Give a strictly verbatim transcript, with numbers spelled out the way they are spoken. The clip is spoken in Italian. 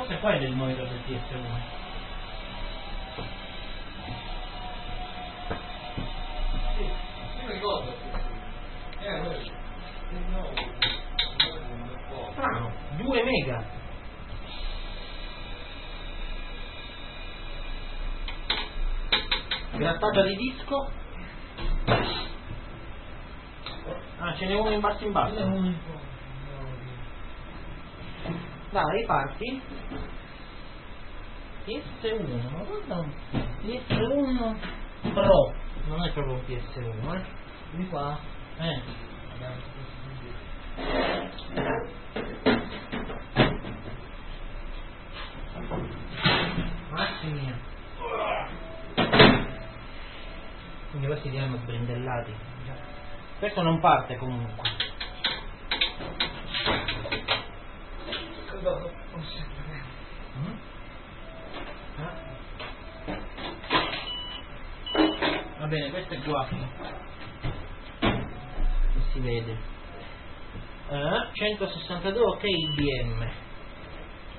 Forse qua è del monitor del P S uno. Sì, io mi ricordo. Eh, quello. No, Strano, due mega. Grattata di disco. Ah, ce n'è uno in basso in basso. Dai, parti. P S uno, ma guarda un P S uno Pro. Non è proprio un P S uno, eh. Di qua? Eh. Mazzi mia. Quindi questi li hanno sbrindellati. Questo non parte comunque. Cosa posso fare? Mm? Ah. Va bene, questo è guasto. Si vede. Uh, centosessantadue ok I B M.